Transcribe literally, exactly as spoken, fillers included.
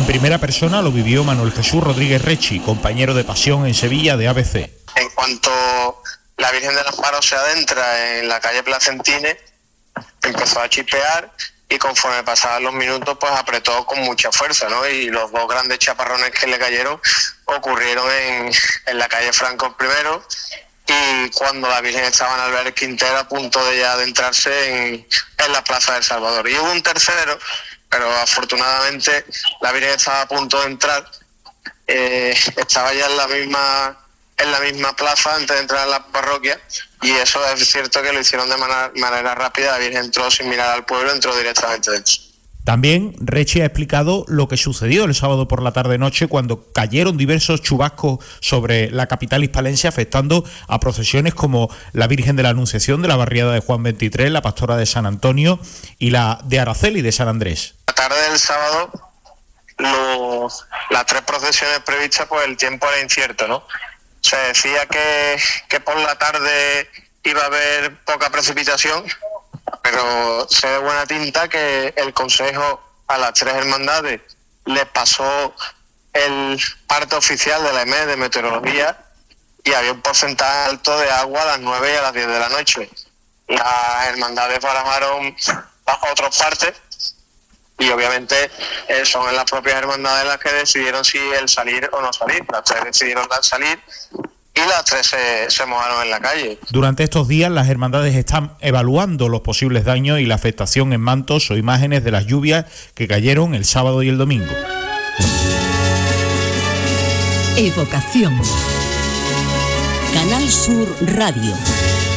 primera persona lo vivió Manuel Jesús Rodríguez Rechi, compañero de Pasión en Sevilla de A B C. En cuanto la Virgen del Amparo se adentra en la calle Placentines, empezó a chispear y conforme pasaban los minutos pues apretó con mucha fuerza, ¿no? Y los dos grandes chaparrones que le cayeron ocurrieron en, en la calle Franco primero, y cuando la Virgen estaba en Albert Quintero a punto de ya adentrarse en, en la Plaza del Salvador. Y hubo un tercero, pero afortunadamente la Virgen estaba a punto de entrar, eh, estaba ya en la misma en la misma plaza antes de entrar a la parroquia, y eso es cierto que lo hicieron de manera, manera rápida. La Virgen entró sin mirar al pueblo, entró directamente dentro. También Rechi ha explicado lo que sucedió el sábado por la tarde-noche cuando cayeron diversos chubascos sobre la capital hispalense, afectando a procesiones como la Virgen de la Anunciación de la barriada de Juan veintitrés, la Pastora de San Antonio y la de Araceli de San Andrés. La tarde del sábado, los, las tres procesiones previstas, pues el tiempo era incierto, ¿no? Se decía que, que por la tarde iba a haber poca precipitación, pero se ve buena tinta que el Consejo a las tres hermandades les pasó el parte oficial de la E M E de meteorología y había un porcentaje alto de agua a las nueve y a las diez de la noche. Las hermandades barajaron otras partes y obviamente eh, son en las propias hermandades las que decidieron si el salir o no salir. Las tres decidieron salir y las tres se, se mojaron en la calle. Durante estos días las hermandades están evaluando los posibles daños y la afectación en mantos o imágenes de las lluvias que cayeron el sábado y el domingo. Evocación. Canal Sur Radio.